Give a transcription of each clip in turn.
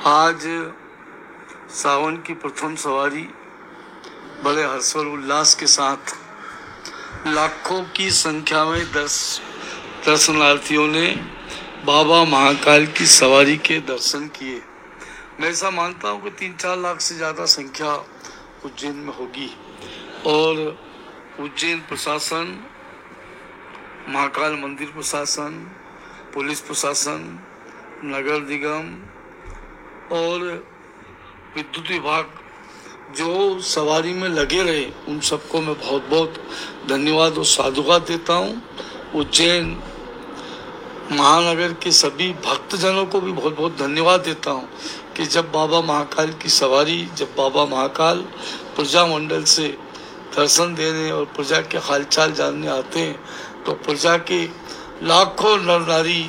आज सावन की प्रथम सवारी बड़े हर्षोल्लास के साथ लाखों की संख्या में दर्शनार्थियों ने बाबा महाकाल की सवारी के दर्शन किए। मैं ऐसा मानता हूँ कि 3-4 लाख से ज़्यादा संख्या उज्जैन में होगी और उज्जैन प्रशासन, महाकाल मंदिर प्रशासन, पुलिस प्रशासन, नगर निगम और विद्युत विभाग जो सवारी में लगे रहे, उन सबको मैं बहुत बहुत धन्यवाद और साधुवाद देता हूँ। उज्जैन महानगर के सभी भक्तजनों को भी बहुत बहुत धन्यवाद देता हूँ कि जब बाबा महाकाल की सवारी, जब बाबा महाकाल प्रजा मंडल से दर्शन देने और प्रजा के हालचाल जानने आते हैं तो प्रजा के लाखों नर नारी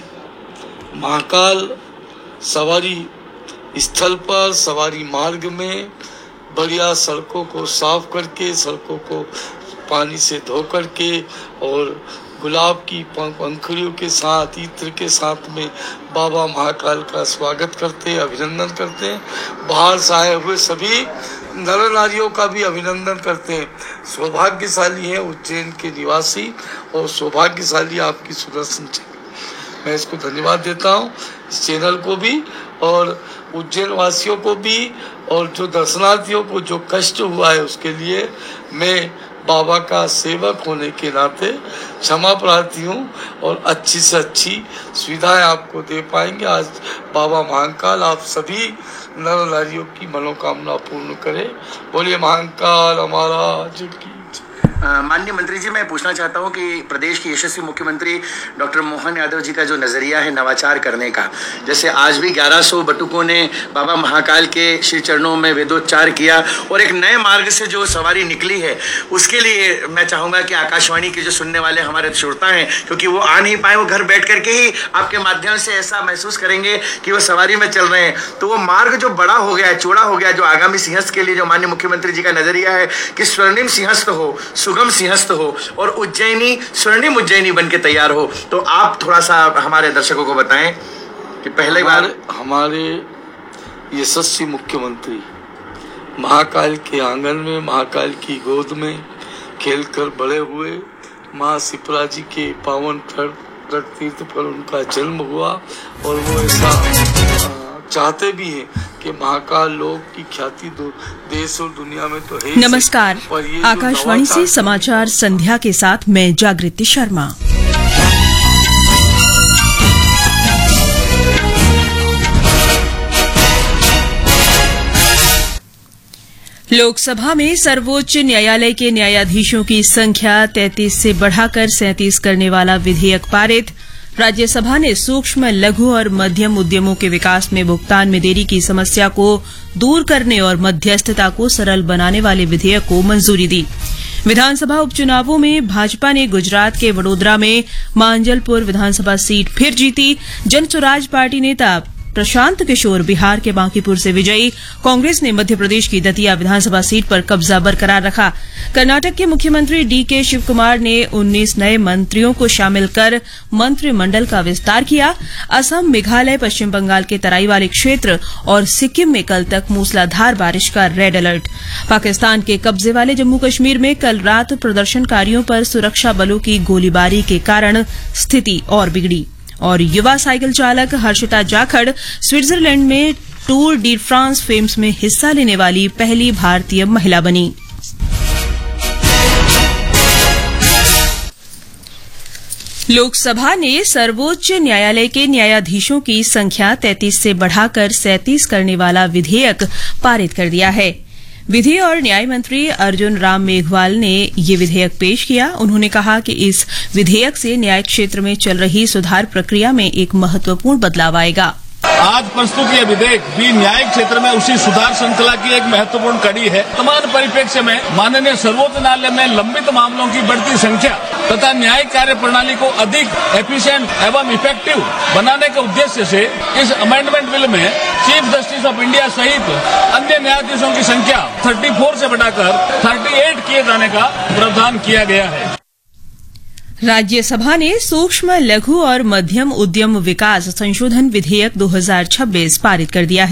महाकाल सवारी स्थल पर, सवारी मार्ग में बढ़िया सड़कों को साफ करके, सड़कों को पानी से धो करके और गुलाब की पंखुड़ियों के साथ, इत्र के साथ में बाबा महाकाल का स्वागत करते हैं, अभिनंदन करते हैं। बाहर से आए हुए सभी नर नारियों का भी अभिनंदन करते हैं। सौभाग्यशाली है उज्जैन के निवासी और सौभाग्यशाली आपकी सुदर्शन चैनल। मैं इसको धन्यवाद देता हूँ, इस चैनल को भी और उज्जैन वासियों को भी, और जो दर्शनार्थियों को जो कष्ट हुआ है उसके लिए मैं बाबा का सेवक होने के नाते क्षमा प्रार्थी हूँ और अच्छी से अच्छी सुविधाएं आपको दे पाएंगे। आज बाबा महाकाल आप सभी नर नारियों की मनोकामना पूर्ण करे। बोलिए महाकाल महाराज की। माननीय मंत्री जी, मैं पूछना चाहता हूं कि प्रदेश के यशस्वी मुख्यमंत्री डॉक्टर मोहन यादव जी का जो नजरिया है नवाचार करने का, जैसे आज भी 1100 बटुकों ने बाबा महाकाल के श्री चरणों में वेदोच्चार किया और एक नए मार्ग से जो सवारी निकली है उसके लिए मैं चाहूंगा कि आकाशवाणी के जो सुनने वाले हमारे श्रोता हैं, क्योंकि वो आ नहीं पाए, वो घर बैठ करके ही आपके माध्यम से ऐसा महसूस करेंगे कि वो सवारी में चल रहे हैं, तो वो मार्ग जो बड़ा हो गया है, चौड़ा हो गया, जो आगामी सिंहस्थ के लिए जो माननीय मुख्यमंत्री जी का नजरिया है कि स्वर्णिम सिंहस्थ हो, सुगम सिंहस्थ हो और उज्जैनी स्वर्णिम उज्जैनी बन के तैयार हो, तो आप थोड़ा सा हमारे दर्शकों को बताएं कि पहले बार हमारे यशस्वी मुख्यमंत्री महाकाल के आंगन में, महाकाल की गोद में खेलकर बड़े हुए। माँ शिप्रा जी के पावन तीर्थ पर उनका जन्म हुआ और वो ऐसा चाहते भी हैं कि महाकाल लोक की ख्याति देश और दुनिया में तो है। नमस्कार, आकाशवाणी से समाचार संध्या के साथ मैं जागृति शर्मा। लोकसभा में सर्वोच्च न्यायालय के न्यायाधीशों की संख्या 33 से बढ़ाकर 37 करने वाला विधेयक पारित। राज्यसभा ने सूक्ष्म, लघु और मध्यम उद्यमों के विकास में भुगतान में देरी की समस्या को दूर करने और मध्यस्थता को सरल बनाने वाले विधेयक को मंजूरी दी। विधानसभा उपचुनावों में भाजपा ने गुजरात के वडोदरा में मांजलपुर विधानसभा सीट फिर जीती। जन स्वराज पार्टी नेता प्रशांत किशोर बिहार के बांकीपुर से विजयी। कांग्रेस ने मध्य प्रदेश की दतिया विधानसभा सीट पर कब्जा बरकरार रखा। कर्नाटक के मुख्यमंत्री डीके शिवकुमार ने 19 नए मंत्रियों को शामिल कर मंत्रिमंडल का विस्तार किया। असम, मेघालय, पश्चिम बंगाल के तराई वाले क्षेत्र और सिक्किम में कल तक मूसलाधार बारिश का रेड अलर्ट। पाकिस्तान के कब्जे वाले जम्मू कश्मीर में कल रात प्रदर्शनकारियों पर सुरक्षा बलों की गोलीबारी के कारण स्थिति और बिगड़ी। और युवा साइकिल चालक हर्षिता जाखड़ स्विट्जरलैंड में टूर डी फ्रांस फेम्स में हिस्सा लेने वाली पहली भारतीय महिला बनी। लोकसभा ने सर्वोच्च न्यायालय के न्यायाधीशों की संख्या 33 से बढ़ाकर 37 करने वाला विधेयक पारित कर दिया है। विधि और न्याय मंत्री अर्जुन राम मेघवाल ने ये विधेयक पेश किया। उन्होंने कहा कि इस विधेयक से न्याय क्षेत्र में चल रही सुधार प्रक्रिया में एक महत्वपूर्ण बदलाव आएगा। आज प्रस्तुत यह विधेयक भी न्यायिक क्षेत्र में उसी सुधार श्रृंखला की एक महत्वपूर्ण कड़ी है। वर्तमान परिप्रेक्ष्य में माननीय सर्वोच्च न्यायालय में लंबित मामलों की बढ़ती संख्या तथा न्यायिक कार्य प्रणाली को अधिक एफिशिएंट एवं इफेक्टिव बनाने के उद्देश्य से इस अमेंडमेंट बिल में चीफ जस्टिस ऑफ इंडिया सहित अन्य न्यायाधीशों की संख्या 34 से बढ़ाकर 38 किए जाने का प्रावधान किया गया है। राज्यसभा ने सूक्ष्म, लघु और मध्यम उद्यम विकास संशोधन विधेयक 2026 पारित कर दिया है।